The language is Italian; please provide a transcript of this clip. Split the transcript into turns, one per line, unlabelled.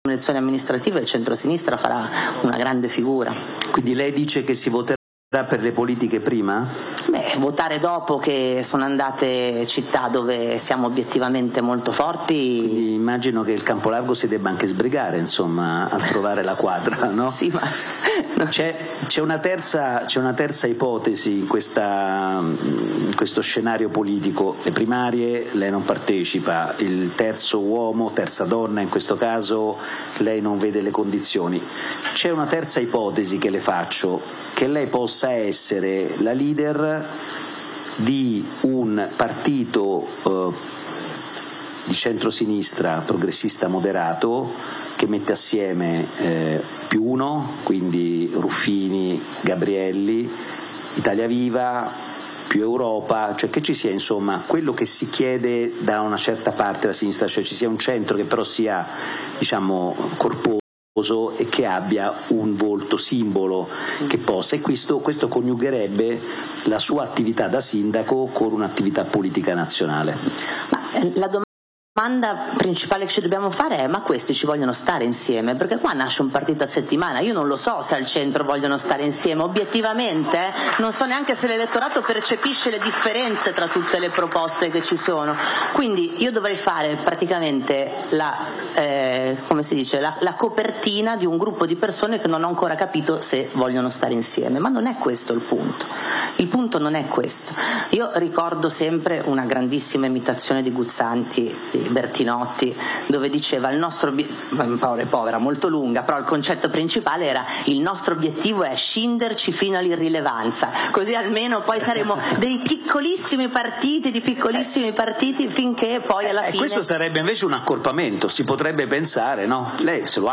elezioni amministrative il centrosinistra farà una grande figura.
Quindi lei dice che si voterà per le politiche prima?
Votare dopo che sono andate città dove siamo obiettivamente molto forti.
Quindi immagino che il Campolargo si debba anche sbrigare, insomma, a trovare la quadra, no?
Sì, ma
c'è una terza ipotesi in questo scenario politico. Le primarie lei non partecipa, il terzo uomo, terza donna in questo caso, lei non vede le condizioni. C'è una terza ipotesi che le faccio, che lei possa essere la leader di un partito di centrosinistra progressista moderato che mette assieme più uno, quindi Ruffini, Gabrielli, Italia Viva, più Europa, cioè che ci sia insomma quello che si chiede da una certa parte della sinistra, cioè ci sia un centro che però sia, diciamo, corposo e che abbia un volto simbolo che possa, e questo coniugherebbe la sua attività da sindaco con un'attività politica nazionale.
Ma la domanda principale che ci dobbiamo fare è: ma questi ci vogliono stare insieme? Perché qua nasce un partito a settimana, io non lo so se al centro vogliono stare insieme, obiettivamente non so neanche se l'elettorato percepisce le differenze tra tutte le proposte che ci sono, quindi io dovrei fare praticamente la copertina di un gruppo di persone che non ho ancora capito se vogliono stare insieme, ma non è questo il punto non è questo. Io ricordo sempre una grandissima imitazione di Guzzanti, di Bertinotti, dove diceva il nostro povera, molto lunga, però il concetto principale era: il nostro obiettivo è scinderci fino all'irrilevanza, così almeno poi saremo dei piccolissimi partiti finché poi alla fine.
Questo sarebbe invece un accorpamento, si potrebbe pensare, no? Lei se lo